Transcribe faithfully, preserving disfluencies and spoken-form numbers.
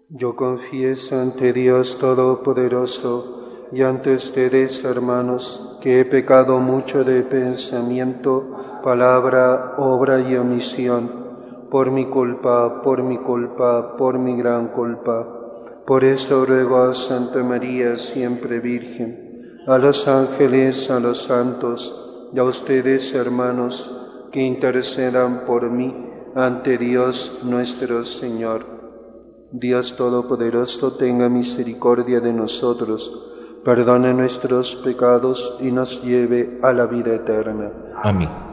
Yo confieso ante Dios Todopoderoso y ante ustedes, hermanos, que he pecado mucho de pensamiento, palabra, obra y omisión, por mi culpa, por mi culpa, por mi gran culpa. Por eso ruego a Santa María, siempre Virgen, a los ángeles, a los santos, y a ustedes, hermanos, que intercedan por mí ante Dios nuestro Señor. Dios Todopoderoso, tenga misericordia de nosotros, perdone nuestros pecados y nos lleve a la vida eterna. Amén.